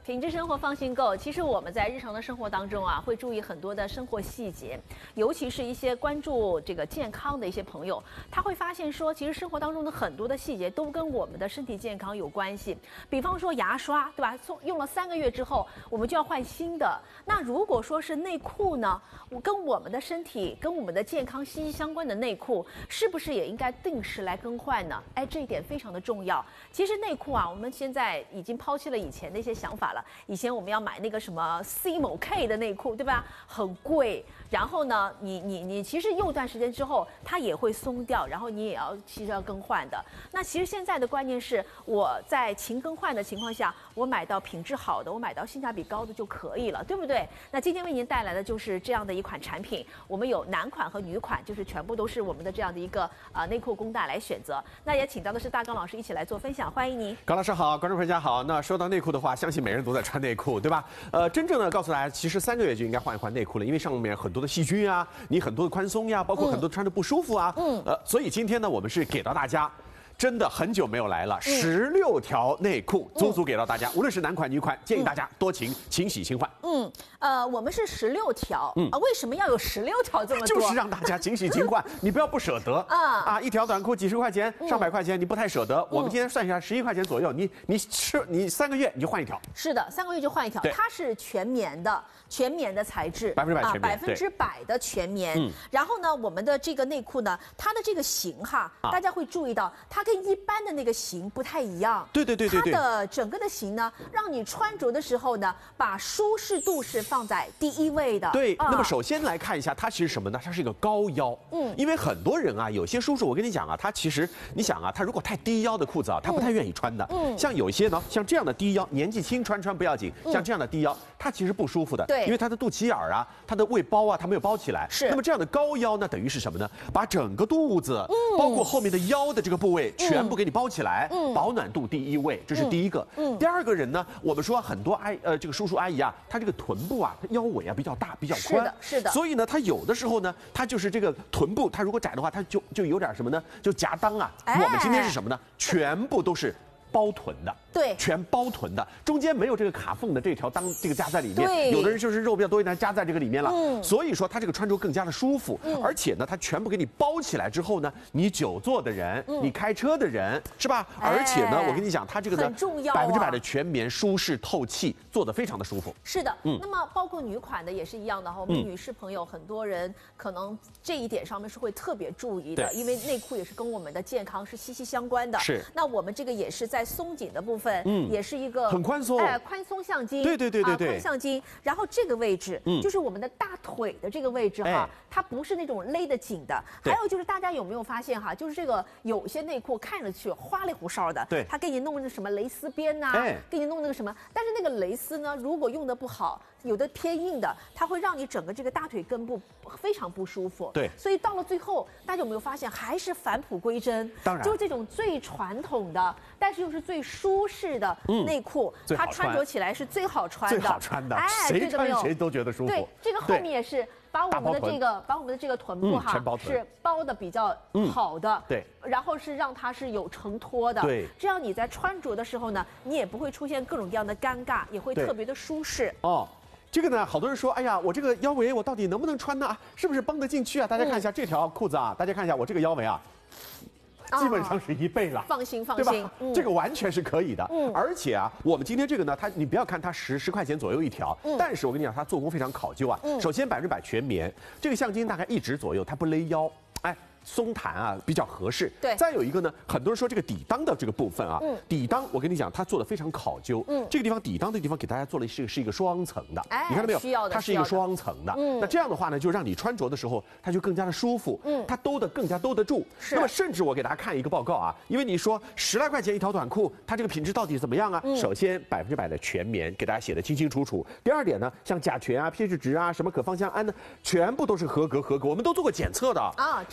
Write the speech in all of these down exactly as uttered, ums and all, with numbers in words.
品质生活放心购。其实我们在日常的生活当中啊，会注意很多的生活细节，尤其是一些关注这个健康的一些朋友，他会发现说，其实生活当中的很多的细节都跟我们的身体健康有关系。比方说牙刷，对吧？用了三个月之后，我们就要换新的。那如果说是内裤呢，我跟我们的身体、跟我们的健康息息相关的内裤，是不是也应该定时来更换呢？哎，这一点非常的重要。其实内裤啊，我们现在已经抛弃了以前那些想法了。以前我们要买那个什么 C 某 K 的内裤，对吧？很贵。然后呢，你你你其实用段时间之后，它也会松掉，然后你也要其实要更换的。那其实现在的观念是，我在勤更换的情况下，我买到品质好的，我买到性价比高的就可以了，对不对？那今天为您带来的就是这样的一款产品，我们有男款和女款，就是全部都是我们的这样的一个呃内裤工大来选择。那也请到的是大刚老师一起来做分享，欢迎您。 高老师好，观众朋友大家好。那说到内裤的话，相信每人都在穿内裤，对吧？呃，真正的告诉大家，其实三个月就应该换一换内裤了，因为上面很多的细菌啊，你很多的宽松呀，包括很多穿着不舒服啊。嗯。呃，所以今天呢，我们是给到大家。真的很久没有来了，十六条内裤足足给到大家，无论是男款女款，建议大家多勤勤洗勤换。 嗯，呃，我们是十六条，嗯啊，为什么要有十六条这么多？ 就是让大家勤洗勤换，你不要不舍得啊啊！一条短裤几十块钱、上百块钱，你不太舍得。我们今天算一下，十一块钱左右，你你吃你三个月你就换一条。 是的，三个月就换一条，它是全棉的，全棉的材质， 百分之百全棉， 百分之百的全棉。然后呢，我们的这个内裤呢，它的这个型哈，大家会注意到，它跟一般的那个型不太一样。 对对对对对。 它的整个的型呢，让你穿着的时候呢，把舒适度是放在第一位的。 对。那么首先来看一下，它其实什么呢？它是一个高腰。嗯。因为很多人啊，有些叔叔，我跟你讲啊，他其实你想啊，他如果太低腰的裤子啊，他不太愿意穿的。嗯。像有些呢，像这样的低腰，年纪轻穿穿不要紧，像这样的低腰，它其实不舒服的。 对。 因为它的肚脐眼儿啊，它的胃包啊，它没有包起来。 是。 那么这样的高腰呢，等于是什么呢？把整个肚子，嗯，包括后面的腰的这个部位，全部给你包起来。嗯。保暖度第一位，这是第一个。嗯。第二个人呢，我们说很多阿呃这个叔叔阿姨啊，他这个臀部啊，他腰围啊比较大，比较宽。 是的，是的。 所以呢，他有的时候呢，他就是这个臀部，他如果窄的话，他就就有点什么呢？就夹裆啊。哎。我们今天是什么呢？全部都是包臀的。 对， 全包臀的，中间没有这个卡缝的这条裆，这个夹在里面。 对， 有的人就是肉比较多一点，夹在这个里面了。嗯，所以说它这个穿着更加的舒服，嗯、而且呢，它全部给你包起来之后呢，你久坐的人，嗯、你开车的人，是吧？哎、而且呢，我跟你讲，它这个呢，百分之百的全棉，舒适透气，做得非常的舒服。 是的，嗯。那么包括女款的也是一样的哈，我们女士朋友很多人可能这一点上面是会特别注意的，因为内裤也是跟我们的健康是息息相关的。 是。 那我们这个也是在松紧的部分，嗯，也是一。一个很宽松， 哎，宽松橡筋， 对对对对对， 宽橡筋。然后这个位置，嗯，就是我们的大腿的这个位置哈，它不是那种勒得紧的。还有就是大家有没有发现哈，就是这个有些内裤看着去花里胡哨的， 对， 它给你弄那个什么蕾丝边呐，给你弄那个什么，但是那个蕾丝呢，如果用的不好，有的偏硬的，它会让你整个这个大腿根部非常不舒服。 对， 所以到了最后，大家有没有发现还是返璞归真？ 当然， 就是这种最传统的，但是又是最舒适的内。内裤它穿着起来是最好穿的， 最好穿的，哎，谁穿谁都觉得舒服。 对，这个后面也是把我们的这个，把我们的这个臀部哈是包的比较好的， 对， 然后是让它是有承托的， 对， 这样你在穿着的时候呢，你也不会出现各种各样的尴尬，也会特别的舒适。 哦。这个呢，好多人说，哎呀，我这个腰围我到底能不能穿呢？是不是绷得进去啊？大家看一下这条裤子啊，大家看一下我这个腰围啊。基本上是一倍了， 放心放心， 对吧？嗯、这个完全是可以的。嗯，而且啊，我们今天这个呢，它你不要看它十十块钱左右一条，嗯、但是我跟你讲，它做工非常考究啊。嗯、首先百分之百全棉，这个橡筋大概一指左右，它不勒腰，哎。松弹啊，比较合适。 对， 再有一个呢，很多人说这个底裆的这个部分啊，嗯、底裆我跟你讲，它做的非常考究。嗯，这个地方底裆的地方给大家做了是是一个双层的，哎，你看到没有？ 需要的， 它是一个双层的。嗯，那这样的话呢，就让你穿着的时候，它就更加的舒服。嗯，它兜得更加兜得住。是。那么甚至我给大家看一个报告啊，因为你说十来块钱一条短裤，它这个品质到底怎么样啊？嗯、首先百分之百的全棉，给大家写的清清楚楚。第二点呢，像甲醛啊、P H 值啊、什么可芳香胺呢，全部都是合格合格，我们都做过检测的啊，这很平均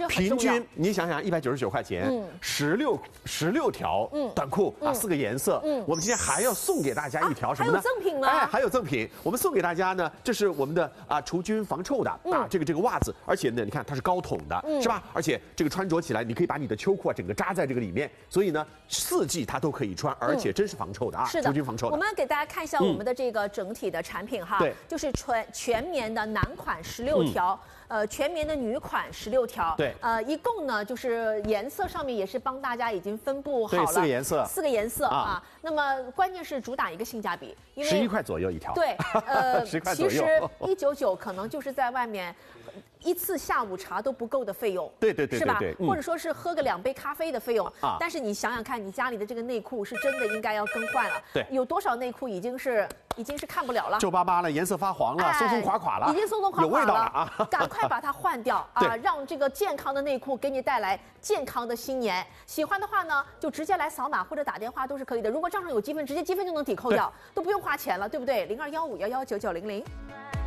均你想想，一百九十九块钱，十六十六条短裤啊，四个颜色。嗯，我们今天还要送给大家一条什么呢？ 还有赠品吗？ 哎，还有赠品，我们送给大家呢，这是我们的啊除菌防臭的啊，这个这个袜子，而且呢，你看它是高筒的，是吧？而且这个穿着起来，你可以把你的秋裤啊整个扎在这个里面，所以呢，四季它都可以穿，而且真是防臭的啊， 是的， 除菌防臭的。 我们给大家看一下我们的这个整体的产品哈， 对， 就是全全棉的男款十六条。呃，全棉的女款十六条， 对， 呃，一共呢就是颜色上面也是帮大家已经分布好了， 四个颜色， 四个颜色啊。啊那么关键是主打一个性价比，因为十一块左右一条， 对，呃， 十块左右， 其实一九九可能就是在外面。一次下午茶都不够的费用， 对对对， 是吧？ 嗯、 或者说是喝个两杯咖啡的费用啊。但是你想想看，你家里的这个内裤是真的应该要更换了。 对， 有多少内裤已经是已经是看不了了， 皱巴巴了，颜色发黄了，哎、松松垮垮了， 已经松松垮垮了， 有味道了啊！ 赶快把它换掉啊，让这个健康的内裤给你带来健康的新年。喜欢的话呢，就直接来扫码或者打电话都是可以的。如果账上有积分，直接积分就能抵扣掉，都不用花钱了，对不对？零二幺五幺幺九九零零。